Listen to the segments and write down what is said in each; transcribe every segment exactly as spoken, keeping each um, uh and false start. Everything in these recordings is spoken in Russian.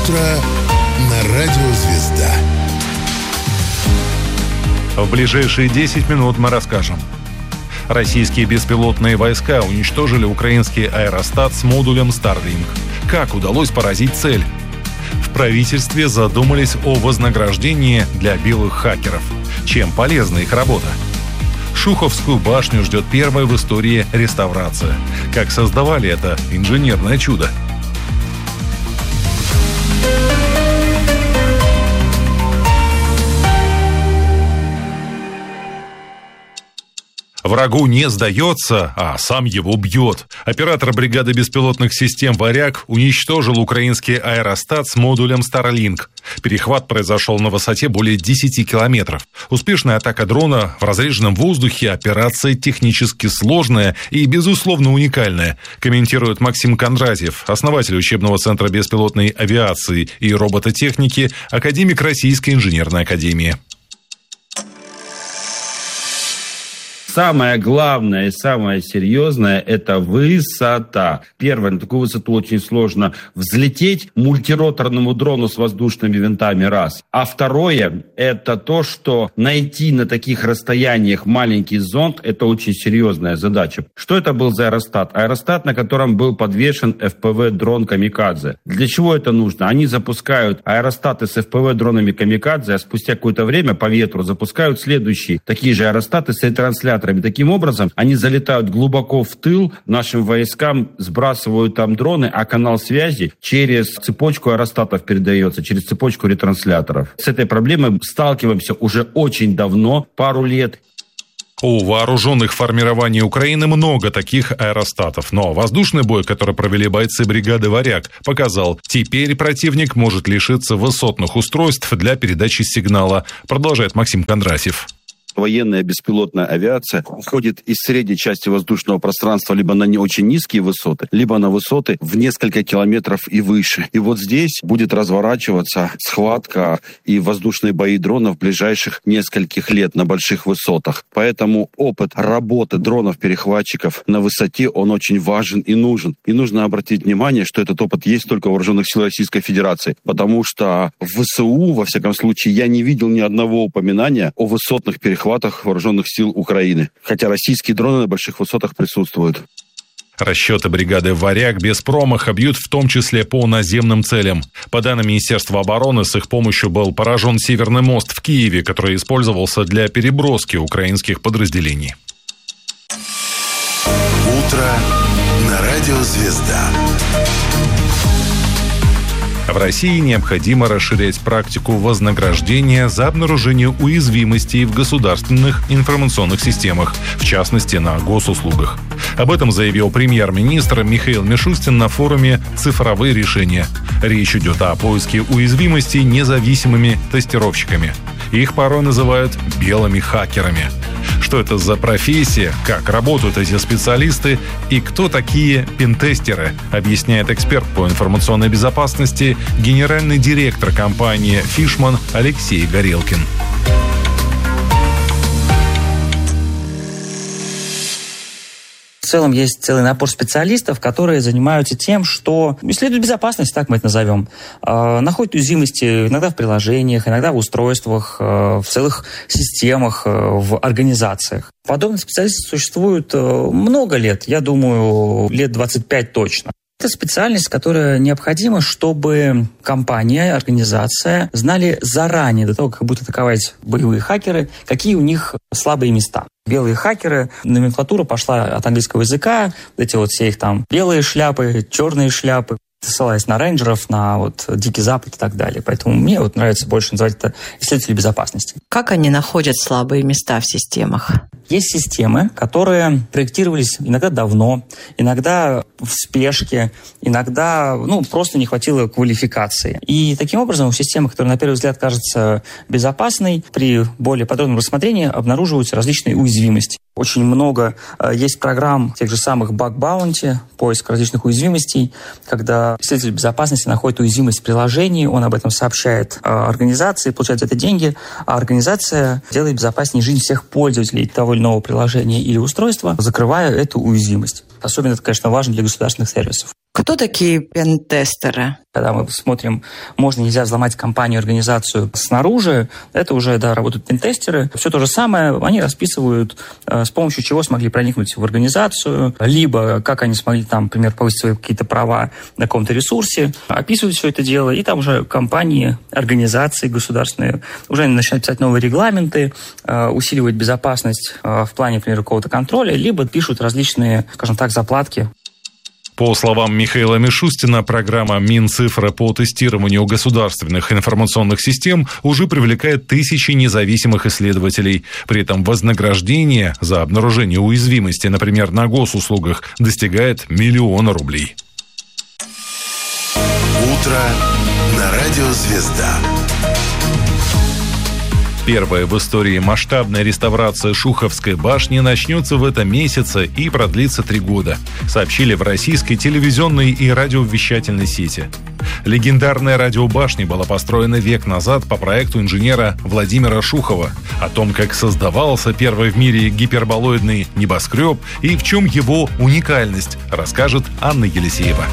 Утро на радио «Звезда». В ближайшие десять минут мы расскажем. Российские беспилотные войска уничтожили украинский аэростат с модулем Starlink. Как удалось поразить цель? В правительстве задумались о вознаграждении для белых хакеров. Чем полезна их работа? Шуховскую башню ждет первая в истории реставрация. Как создавали это инженерное чудо? Врагу не сдается, а сам его бьет. Оператор бригады беспилотных систем «Варяг» уничтожил украинский аэростат с модулем Starlink. Перехват произошел на высоте более десяти километров. Успешная атака дрона в разреженном воздухе – операция технически сложная и, безусловно, уникальная, комментирует Максим Кондратьев, основатель учебного центра беспилотной авиации и робототехники, академик Российской инженерной академии. Самое главное и самое серьезное – это высота. Первое, на такую высоту очень сложно взлететь мультироторному дрону с воздушными винтами, раз. А второе – это то, что найти на таких расстояниях маленький зонд – это очень серьезная задача. Что это был за аэростат? Аэростат, на котором был подвешен эф пи ви-дрон «Камикадзе». Для чего это нужно? Они запускают аэростаты с эф пи ви-дронами «Камикадзе», а спустя какое-то время по ветру запускают следующие такие же аэростаты с ретрансляторами. Таким образом, они залетают глубоко в тыл нашим войскам, сбрасывают там дроны, а канал связи через цепочку аэростатов передается, через цепочку ретрансляторов. С этой проблемой сталкиваемся уже очень давно, пару лет. У вооруженных формирований Украины много таких аэростатов, но воздушный бой, который провели бойцы бригады «Варяг», показал, теперь противник может лишиться высотных устройств для передачи сигнала, продолжает Максим Кондратьев. Военная беспилотная авиация уходит из средней части воздушного пространства либо на не очень низкие высоты, либо на высоты в несколько километров и выше. И вот здесь будет разворачиваться схватка и воздушные бои дронов в ближайших нескольких лет на больших высотах. Поэтому опыт работы дронов-перехватчиков на высоте, он очень важен и нужен. И нужно обратить внимание, что этот опыт есть только в вооруженных силах Российской Федерации. Потому что в ВСУ, во всяком случае, я не видел ни одного упоминания о высотных перехватах вооруженных сил Украины. Хотя российские дроны на больших высотах присутствуют. Расчеты бригады «Варяг» без промаха бьют в том числе по наземным целям. По данным Министерства обороны, с их помощью был поражен Северный мост в Киеве, который использовался для переброски украинских подразделений. Утро на радио «Звезда». В России необходимо расширять практику вознаграждения за обнаружение уязвимостей в государственных информационных системах, в частности, на госуслугах. Об этом заявил премьер-министр Михаил Мишустин на форуме «Цифровые решения». Речь идет о поиске уязвимостей независимыми тестировщиками. Их порой называют белыми хакерами. Что это за профессия, как работают эти специалисты и кто такие пентестеры, объясняет эксперт по информационной безопасности, генеральный директор компании «Фишман» Алексей Горелкин. В целом есть целый набор специалистов, которые занимаются тем, что исследуют безопасность, так мы это назовем, э, находят уязвимости иногда в приложениях, иногда в устройствах, э, в целых системах, э, в организациях. Подобных специалистов существует э, много лет, я думаю, лет двадцать пять точно. Это специальность, которая необходима, чтобы компания, организация знали заранее, до того, как будут атаковать боевые хакеры, какие у них слабые места. Белые хакеры, номенклатура пошла от английского языка, эти вот все их там белые шляпы, черные шляпы, ссылаясь на рейнджеров, на вот Дикий Запад и так далее. Поэтому мне вот нравится больше называть это исследователи безопасности. Как они находят слабые места в системах? Есть системы, которые проектировались иногда давно, иногда в спешке, иногда ну, просто не хватило квалификации. И таким образом в системах, которые на первый взгляд кажутся безопасной, при более подробном рассмотрении обнаруживаются различные уязвимости. Очень много э, есть программ тех же самых Bug Bounty, поиск различных уязвимостей, когда исследователь безопасности находит уязвимость в приложении, он об этом сообщает э, организации, получает за это деньги, а организация делает безопаснее жизнь всех пользователей того или иного приложения или устройства, закрывая эту уязвимость. Особенно это, конечно, важно для государственных сервисов. Кто такие пентестеры? Когда мы смотрим, можно, нельзя взломать компанию, организацию снаружи, это уже, да, работают пентестеры. Все то же самое, они расписывают, с помощью чего смогли проникнуть в организацию, либо как они смогли, там, например, повысить свои какие-то права на каком-то ресурсе, описывают все это дело, и там уже компании, организации государственные уже начинают писать новые регламенты, усиливать безопасность в плане, например, какого-то контроля, либо пишут различные, скажем так, заплатки. По словам Михаила Мишустина, программа Минцифры по тестированию государственных информационных систем уже привлекает тысячи независимых исследователей. При этом вознаграждение за обнаружение уязвимости, например, на госуслугах, достигает миллиона рублей. Утро на радио «Звезда». Первая в истории масштабная реставрация Шуховской башни начнется в этом месяце и продлится три года, сообщили в российской телевизионной и радиовещательной сети. Легендарная радиобашня была построена век назад по проекту инженера Владимира Шухова. О том, как создавался первый в мире гиперболоидный небоскреб и в чем его уникальность, расскажет Анна Елисеева.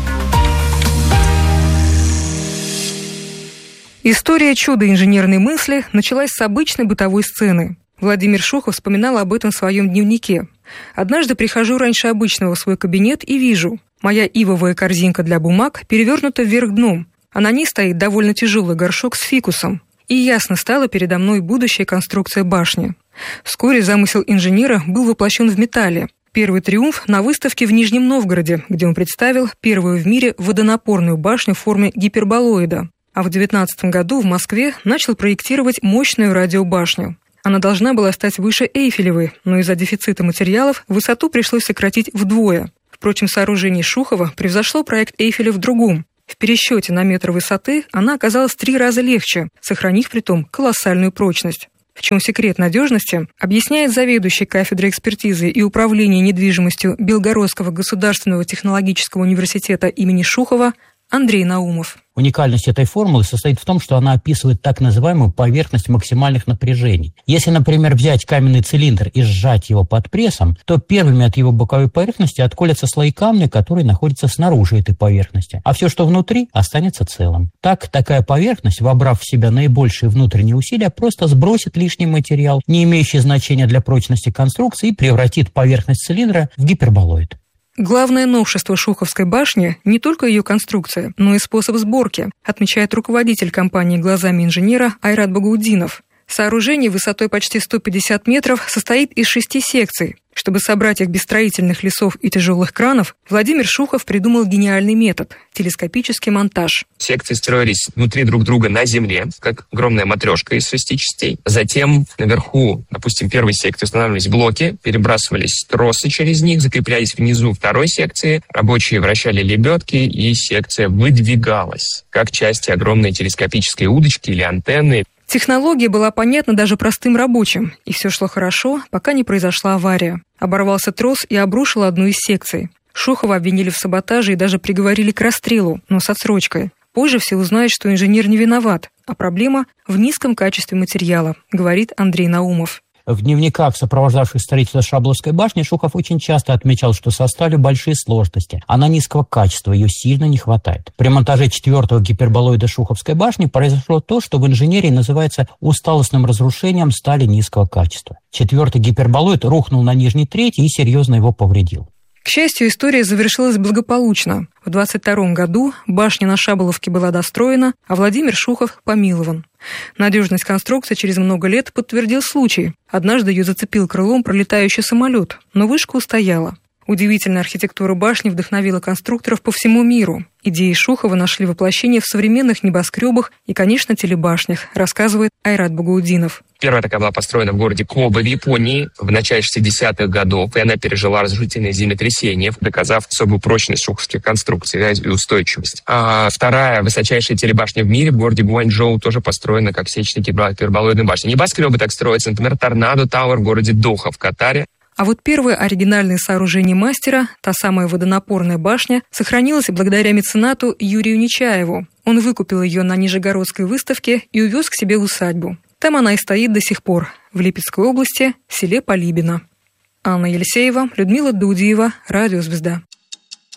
История чуда инженерной мысли началась с обычной бытовой сцены. Владимир Шухов вспоминал об этом в своем дневнике. «Однажды прихожу раньше обычного в свой кабинет и вижу, моя ивовая корзинка для бумаг перевернута вверх дном, а на ней стоит довольно тяжелый горшок с фикусом. И ясно стало передо мной будущая конструкция башни. Вскоре замысел инженера был воплощен в металле. Первый триумф на выставке в Нижнем Новгороде, где он представил первую в мире водонапорную башню в форме гиперболоида. А в девятнадцатом году в Москве начал проектировать мощную радиобашню. Она должна была стать выше Эйфелевой, но из-за дефицита материалов высоту пришлось сократить вдвое. Впрочем, сооружение Шухова превзошло проект Эйфеля в другом. В пересчете на метр высоты она оказалась в три раза легче, сохранив притом колоссальную прочность. В чем секрет надежности, объясняет заведующий кафедрой экспертизы и управления недвижимостью Белгородского государственного технологического университета имени Шухова Андрей Наумов. Уникальность этой формулы состоит в том, что она описывает так называемую поверхность максимальных напряжений. Если, например, взять каменный цилиндр и сжать его под прессом, то первыми от его боковой поверхности отколятся слои камня, которые находятся снаружи этой поверхности, а все, что внутри, останется целым. Так, такая поверхность, вобрав в себя наибольшие внутренние усилия, просто сбросит лишний материал, не имеющий значения для прочности конструкции, и превратит поверхность цилиндра в гиперболоид. Главное новшество Шуховской башни – не только ее конструкция, но и способ сборки, отмечает руководитель компании «Глазами инженера» Айрат Багаудинов. Сооружение высотой почти сто пятьдесят метров состоит из шести секций. Чтобы собрать их без строительных лесов и тяжелых кранов, Владимир Шухов придумал гениальный метод – телескопический монтаж. Секции строились внутри друг друга на земле, как огромная матрешка из шести частей. Затем наверху, допустим, первой секции устанавливались блоки, перебрасывались тросы через них, закреплялись внизу второй секции, рабочие вращали лебедки, и секция выдвигалась, как части огромной телескопической удочки или антенны. Технология была понятна даже простым рабочим, и все шло хорошо, пока не произошла авария. Оборвался трос и обрушил одну из секций. Шухова обвинили в саботаже и даже приговорили к расстрелу, но с отсрочкой. Позже все узнают, что инженер не виноват, а проблема в низком качестве материала, говорит Андрей Наумов. В дневниках, сопровождавших строительство Шабловской башни, Шухов очень часто отмечал, что составили большие сложности. Она низкого качества, ее сильно не хватает. При монтаже четвертого гиперболоида Шуховской башни произошло то, что в инженерии называется усталостным разрушением стали низкого качества. Четвертый гиперболоид рухнул на нижний третий и серьезно его повредил. К счастью, история завершилась благополучно. В двадцать втором году башня на Шаболовке была достроена, а Владимир Шухов помилован. Надежность конструкции через много лет подтвердил случай. Однажды ее зацепил крылом пролетающий самолет, но вышка устояла. Удивительная архитектура башни вдохновила конструкторов по всему миру. Идеи Шухова нашли воплощение в современных небоскребах и, конечно, телебашнях, рассказывает Айрат Багаудинов. Первая такая была построена в городе Коба в Японии в начале шестидесятых годов, и она пережила разрушительное землетрясение, доказав особую прочность шуховских конструкций и устойчивость. А вторая высочайшая телебашня в мире в городе Гуанчжоу тоже построена как сечная гиперболоидная башня. Небоскребы так строятся, например, Торнадо Тауэр в городе Доха в Катаре. А вот первое оригинальное сооружение мастера, та самая водонапорная башня, сохранилась благодаря меценату Юрию Нечаеву. Он выкупил ее на Нижегородской выставке и увез к себе в усадьбу. Там она и стоит до сих пор, в Липецкой области, в селе Полибино. Анна Елисеева, Людмила Дудиева, Радио «Звезда».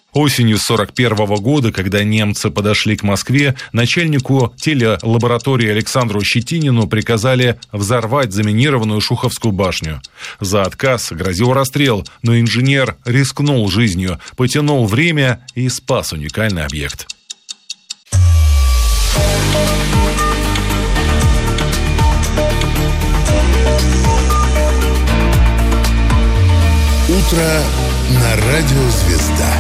Осенью сорок первого года, когда немцы подошли к Москве, начальнику телелаборатории Александру Щетинину приказали взорвать заминированную Шуховскую башню. За отказ грозил расстрел, но инженер рискнул жизнью, потянул время и спас уникальный объект. Утро на радио «Звезда».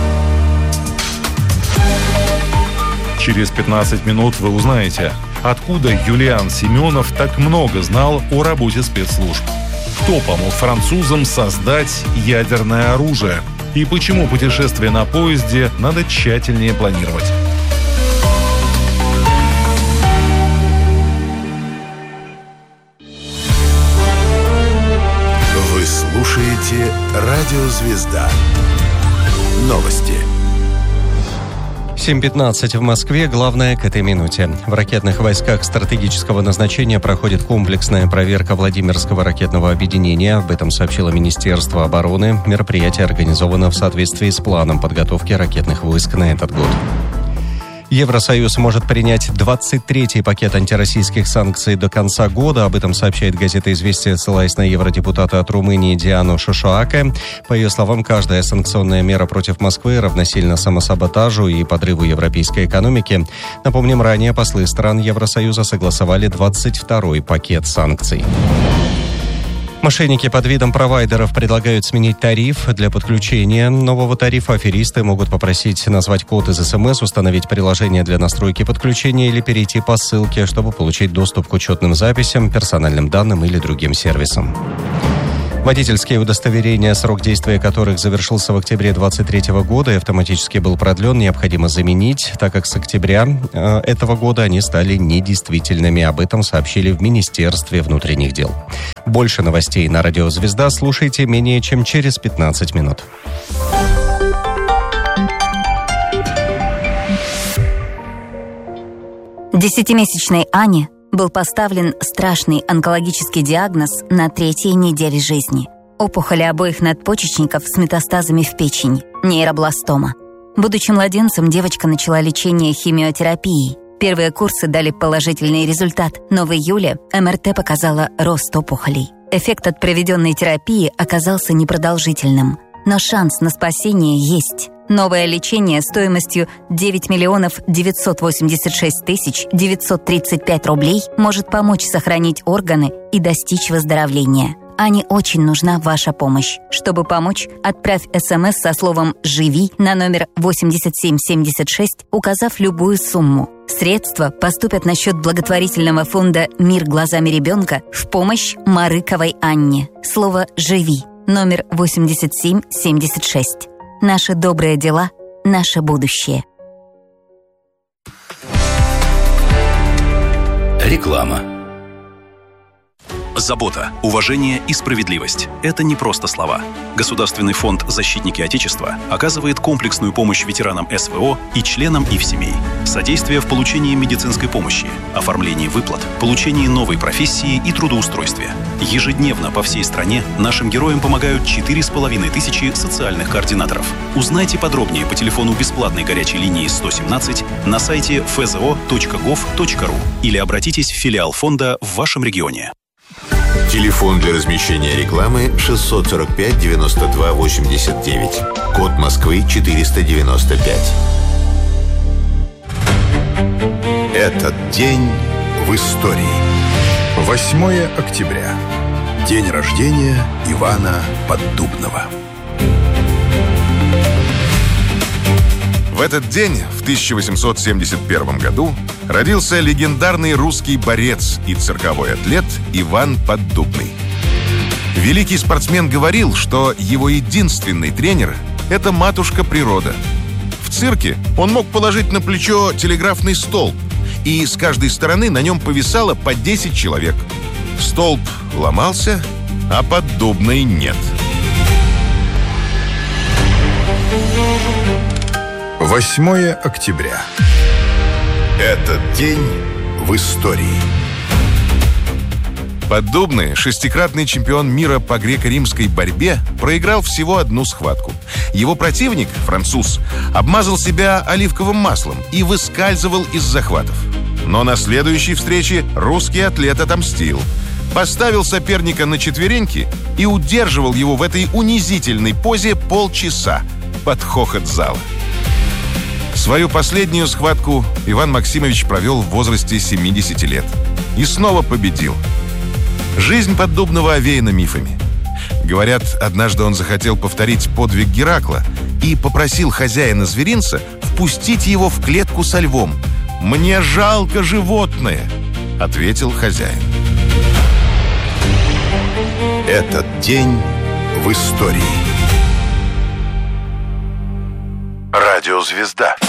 Через пятнадцать минут вы узнаете, откуда Юлиан Семенов так много знал о работе спецслужб, кто помог французам создать ядерное оружие и почему путешествие на поезде надо тщательнее планировать. Вы слушаете радио «Звезда». Новости. семь пятнадцать в Москве. Главное к этой минуте. В ракетных войсках стратегического назначения проходит комплексная проверка Владимирского ракетного объединения. Об этом сообщило Министерство обороны. Мероприятие организовано в соответствии с планом подготовки ракетных войск на этот год. Евросоюз может принять двадцать третий пакет антироссийских санкций до конца года. Об этом сообщает газета «Известия», ссылаясь на евродепутата от Румынии Диану Шошоаке. По ее словам, каждая санкционная мера против Москвы равносильна самосаботажу и подрыву европейской экономики. Напомним, ранее послы стран Евросоюза согласовали двадцать второй пакет санкций. Мошенники под видом провайдеров предлагают сменить тариф. Для подключения нового тарифа аферисты могут попросить назвать код из СМС, установить приложение для настройки подключения или перейти по ссылке, чтобы получить доступ к учетным записям, персональным данным или другим сервисам. Водительские удостоверения, срок действия которых завершился в октябре двадцать третьего года и автоматически был продлен, необходимо заменить, так как с октября э, этого года они стали недействительными. Об этом сообщили в Министерстве внутренних дел. Больше новостей на радио «Звезда» слушайте менее чем через пятнадцать минут. Десятимесячной Ане был поставлен страшный онкологический диагноз на третьей неделе жизни. Опухоли обоих надпочечников с метастазами в печень, нейробластома. Будучи младенцем, девочка начала лечение химиотерапией. Первые курсы дали положительный результат, но в июле эм эр тэ показала рост опухолей. Эффект от проведенной терапии оказался непродолжительным, но шанс на спасение есть. Новое лечение стоимостью девять миллионов девятьсот восемьдесят шесть тысяч девятьсот тридцать пять рублей может помочь сохранить органы и достичь выздоровления. Ане очень нужна ваша помощь. Чтобы помочь, отправь СМС со словом «Живи» на номер восемьдесят семь семьдесят шесть, указав любую сумму. Средства поступят на счет благотворительного фонда «Мир глазами ребенка» в помощь Марыковой Анне. Слово «Живи» номер восемьдесят семь семьдесят шесть. Наши добрые дела – наше будущее. Реклама. Забота, уважение и справедливость – это не просто слова. Государственный фонд «Защитники Отечества» оказывает комплексную помощь ветеранам эс вэ о и членам их семей. Содействие в получении медицинской помощи, оформлении выплат, получении новой профессии и трудоустройстве. Ежедневно по всей стране нашим героям помогают четыре с половиной тысячи социальных координаторов. Узнайте подробнее по телефону бесплатной горячей линии сто семнадцать на сайте эф зэ о точка гов точка ру или обратитесь в филиал фонда в вашем регионе. Телефон для размещения рекламы шестьсот сорок пять девяносто два восемьдесят девять. Код Москвы четыреста девяносто пять. Этот день в истории. восьмое октября. День рождения Ивана Поддубного. В этот день, в тысяча восемьсот семьдесят первом году, родился легендарный русский борец и цирковой атлет Иван Поддубный. Великий спортсмен говорил, что его единственный тренер – это матушка природа. В цирке он мог положить на плечо телеграфный столб, и с каждой стороны на нем повисало по десять человек. Столб ломался, а Поддубный нет. восьмое октября. Этот день в истории. Поддубный, шестикратный чемпион мира по греко-римской борьбе, проиграл всего одну схватку. Его противник, француз, обмазал себя оливковым маслом и выскальзывал из захватов. Но на следующей встрече русский атлет отомстил. Поставил соперника на четвереньки и удерживал его в этой унизительной позе полчаса под хохот зала. Свою последнюю схватку Иван Максимович провел в возрасте семидесяти лет. И снова победил. Жизнь Поддубного овеяна мифами. Говорят, однажды он захотел повторить подвиг Геракла и попросил хозяина зверинца впустить его в клетку со львом. «Мне жалко животное», — ответил хозяин. Этот день в истории. Радиозвезда.